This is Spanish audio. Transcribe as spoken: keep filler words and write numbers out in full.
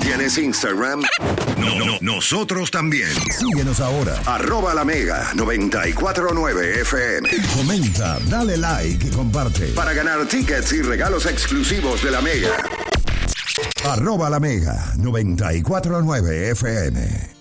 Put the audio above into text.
¿Tienes Instagram? No, no, nosotros también. Síguenos ahora. Arroba La Mega noventa y cuatro punto nueve F M. Comenta, dale like y comparte. Para ganar tickets y regalos exclusivos de La Mega. Arroba La Mega noventa y cuatro punto nueve F M.